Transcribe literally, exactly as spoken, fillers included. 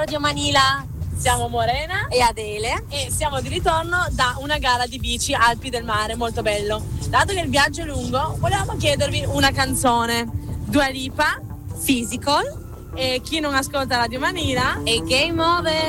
Radio Manila. Siamo Morena e Adele e siamo di ritorno da una gara di bici Alpi del Mare, molto bello. Dato che il viaggio è lungo, volevamo chiedervi una canzone. Dua Lipa, Physical e chi non ascolta Radio Manila e Game Over.